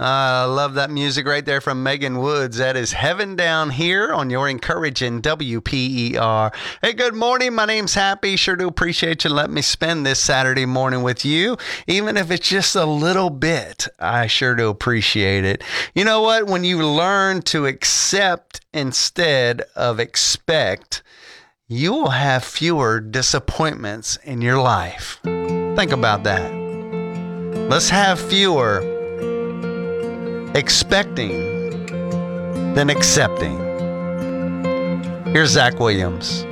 I love that music right there from Megan Woods. That is Heaven Down Here on your encouraging WPER. Hey, good morning. My name's Happy. Sure do appreciate you letting me spend this Saturday morning with you. Even if it's just a little bit, I sure do appreciate it. You know what? When you learn to accept instead of expect, you will have fewer disappointments in your life. Think about that. Let's have fewer expecting than accepting. Here's Zach Williams.